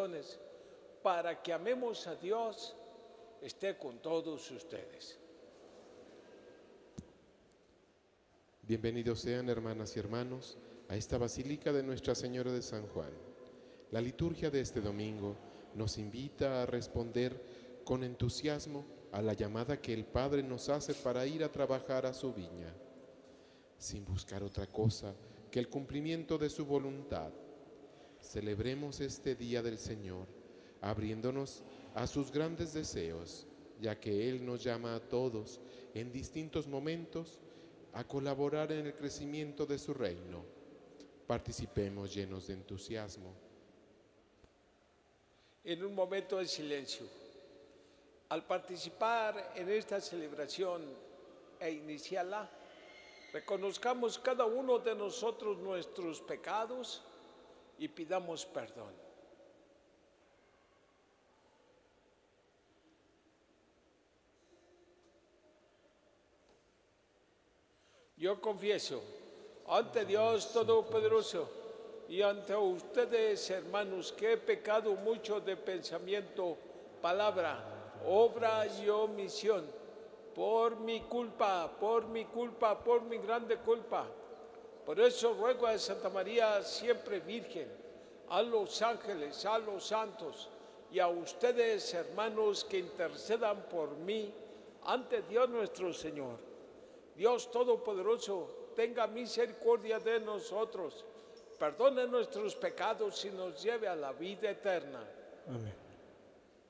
corazones, para que amemos a Dios, esté con todos ustedes. Bienvenidos sean, hermanas y hermanos, a esta Basílica de Nuestra Señora de San Juan. La liturgia de este domingo nos invita a responder con entusiasmo a la llamada que el Padre nos hace para ir a trabajar a su viña, sin buscar otra cosa que el cumplimiento de su voluntad. Celebremos este día del Señor, abriéndonos a sus grandes deseos, ya que Él nos llama a todos en distintos momentos a colaborar en el crecimiento de su reino. Participemos llenos de entusiasmo. En un momento de silencio, al participar en esta celebración e iniciarla, reconozcamos cada uno de nosotros nuestros pecados y pidamos perdón. Yo confieso ante Dios Todopoderoso y ante ustedes, hermanos, que he pecado mucho de pensamiento, palabra, obra y omisión, por mi culpa, por mi grande culpa. Por eso ruego a Santa María, siempre Virgen, a los ángeles, a los santos y a ustedes, hermanos, que intercedan por mí ante Dios nuestro Señor. Dios Todopoderoso, tenga misericordia de nosotros, perdone nuestros pecados y nos lleve a la vida eterna. Amén.